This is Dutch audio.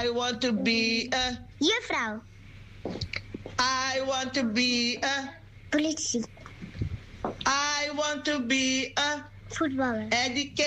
I want to be a... Juffrouw. I want to be a... Politie. I want to be a... Voetballer. educator.